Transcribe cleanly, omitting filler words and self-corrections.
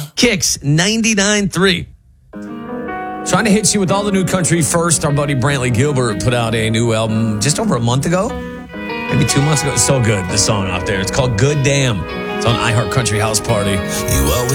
Kicks 99.3. Trying to hit you with all the new country first. Our buddy Brantley Gilbert put out a new album just over a month ago. Maybe 2 months ago. It's so good, the song out there. It's called Good Damn. It's on iHeart Country House Party. You always